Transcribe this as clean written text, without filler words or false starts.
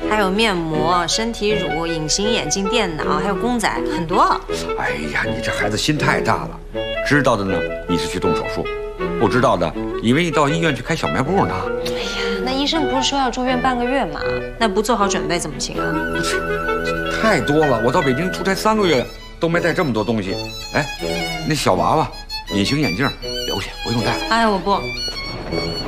还有面膜、身体乳、隐形眼镜、电脑，还有公仔，很多。 哎呀，你这孩子心太大了。知道的呢，你是去动手术；不知道的，以为你到医院去开小卖部呢。 哎呀，那医生不是说要住院半个月吗？那不做好准备怎么行啊？ 太多了，我到北京出差3个月都没带这么多东西。哎，那小娃娃、隐形眼镜留下，不用带了。 哎，我不。